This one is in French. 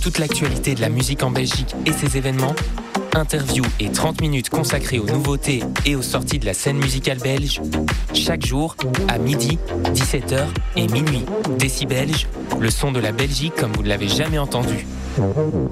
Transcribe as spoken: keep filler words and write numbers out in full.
toute l'actualité de la musique en Belgique et ses événements, interviews et trente minutes consacrées aux nouveautés et aux sorties de la scène musicale belge, chaque jour à midi, dix-sept heures et minuit. Décibelge, le son de la Belgique comme vous ne l'avez jamais entendu.